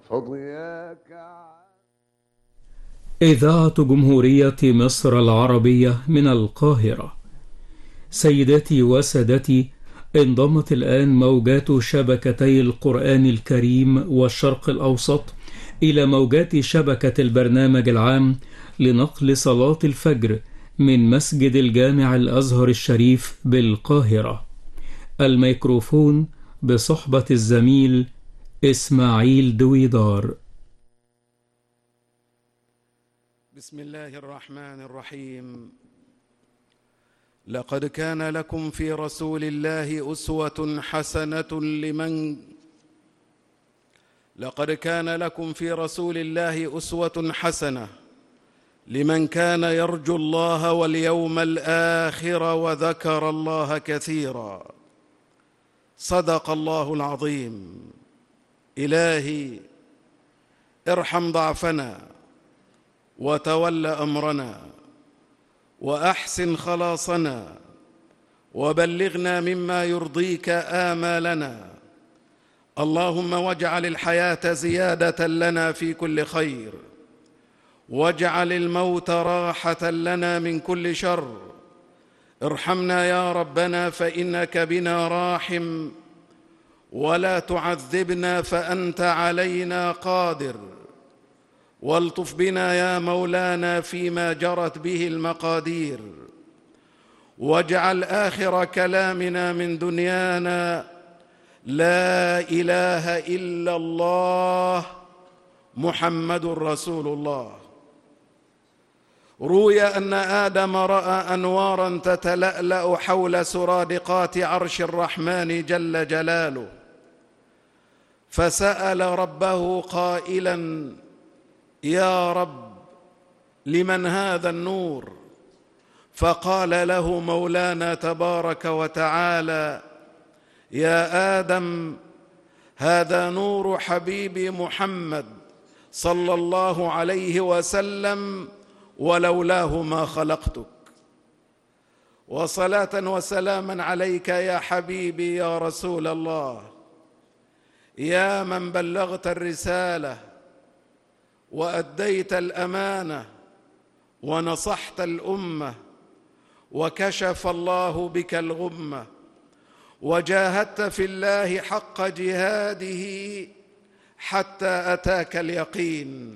فضيك. إذاعة جمهورية مصر العربية من القاهرة. سيداتي وسادتي، انضمت الآن موجات شبكتي القرآن الكريم والشرق الأوسط إلى موجات شبكة البرنامج العام لنقل صلاة الفجر من مسجد الجامع الأزهر الشريف بالقاهرة. الميكروفون بصحبة الزميل إسماعيل دويدار. بسم الله الرحمن الرحيم. لقد كان لكم في رسول الله أسوة حسنة لمن كان يرجو الله واليوم الآخر وذكر الله كثيرا. صدق الله العظيم. إلهي ارحم ضعفنا وتول أمرنا وأحسن خلاصنا وبلغنا مما يرضيك آمالنا. اللهم واجعل الحياة زيادة لنا في كل خير، واجعل الموت راحة لنا من كل شر. ارحمنا يا ربنا فإنك بنا راحم، ولا تعذبنا فأنت علينا قادر. والطف بنا يا مولانا فيما جرت به المقادير. واجعل آخر كلامنا من دنيانا لا إله إلا الله محمد رسول الله. روي أن آدم رأى أنوارا تتلألأ حول سرادقات عرش الرحمن جل جلاله، فسأل ربه قائلا: يا رب، لمن هذا النور؟ فقال له مولانا تبارك وتعالى: يا آدم، هذا نور حبيبي محمد صلى الله عليه وسلم، ولولاه ما خلقتك. وصلاة وسلاما عليك يا حبيبي يا رسول الله، يا من بلغت الرسالة وأديت الأمانة ونصحت الأمة، وكشف الله بك الغمة، وجاهدت في الله حق جهاده حتى أتاك اليقين.